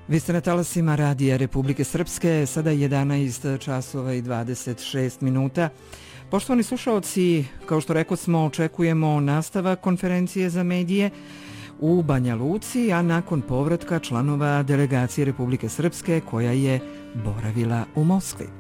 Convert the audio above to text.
Vi ste na talasima Radija Republike Srpske, sada 11 časova i 26 minuta. Poštovani slušaoci, kao što rekao smo, očekujemo nastavak konferencije za medije u Banja Luci, a nakon povratka članova delegacije Republike Srpske koja je boravila u Moskvi.